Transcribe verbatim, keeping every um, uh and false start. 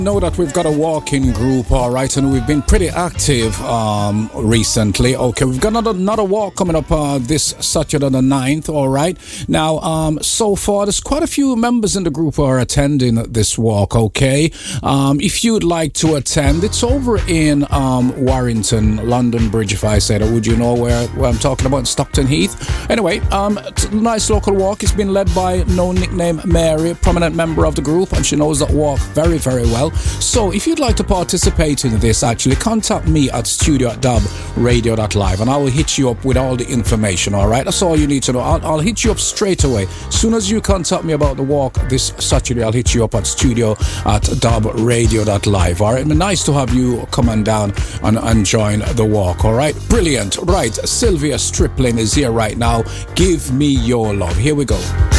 Know that we've got a walking group, all right, and we've been pretty active um, recently. Okay, we've got another, another walk coming up uh, this Saturday the ninth, all right. Now, um, so far, there's quite a few members in the group who are attending this walk, okay. Um, if you'd like to attend, it's over in um, Warrington, London Bridge, if I said, or would you know where, where I'm talking about, Stockton Heath? Anyway, um, nice local walk. It's been led by no nickname Mary, prominent member of the group, and she knows that walk very, very well. So if you'd like to participate in this, actually contact me at studio at dub radio dot live and I will hit you up with all the information, all right? That's all you need to know. I'll, I'll hit you up straight away. As soon as you contact me about the walk this Saturday, I'll hit you up at studio at dub radio dot live, all right? It'd be nice to have you come on down and, and join the walk, all right? Brilliant. Right, Sylvia Stripling is here right now. Give me your love. Here we go.